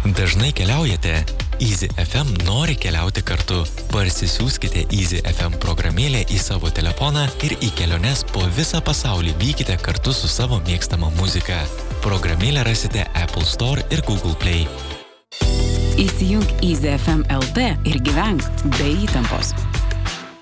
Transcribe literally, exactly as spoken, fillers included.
Dažnai keliaujate? Easy F M nori keliauti kartu. Parsisiųskite Easy F M programėlę į savo telefoną ir į keliones po visą pasaulį vykite kartu su savo mėgstama muzika. Programėlę rasite Apple Store ir Google Play. Įsijunk Easy F M L T ir gyvenk be įtampos.